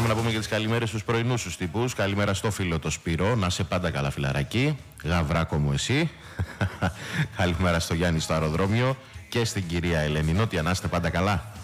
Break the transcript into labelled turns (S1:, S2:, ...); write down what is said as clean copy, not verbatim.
S1: Ξεχνάμε να πούμε και τις καλημέρες στους πρωινούς τους τύπους. Καλημέρα στο φίλο το Σπύρο. Να σε πάντα καλά, φιλαράκι. Γαβράκο μου εσύ. Καλημέρα στο Γιάννη στο αεροδρόμιο. Και στην κυρία Ελένη Νότια. Να είστε πάντα καλά.